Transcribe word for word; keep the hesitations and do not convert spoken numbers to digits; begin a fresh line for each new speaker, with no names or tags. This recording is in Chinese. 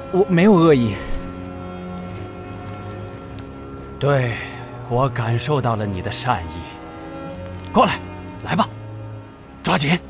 我没有恶意。
对，我感受到了你的善意。过来，来吧，抓紧。